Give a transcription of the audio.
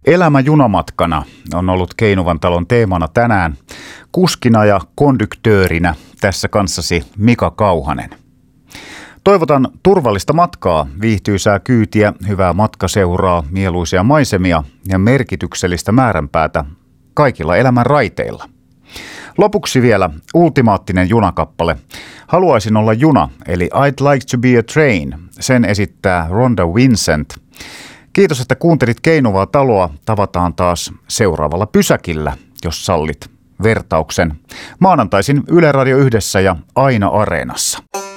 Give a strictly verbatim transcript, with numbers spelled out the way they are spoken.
Elämä junamatkana on ollut Keinuvan talon teemana tänään. Kuskina ja konduktöörinä tässä kanssasi Mika Kauhanen. Toivotan turvallista matkaa, viihtyisää kyytiä, hyvää matkaseuraa, mieluisia maisemia ja merkityksellistä määränpäätä kaikilla elämän raiteilla. Lopuksi vielä ultimaattinen junakappale. Haluaisin olla juna, eli I'd like to be a train. Sen esittää Rhonda Vincent. Kiitos, että kuuntelit Keinuvaa taloa. Tavataan taas seuraavalla pysäkillä, jos sallit vertauksen. Maanantaisin Yle Radio Yhdessä ja aina Areenassa.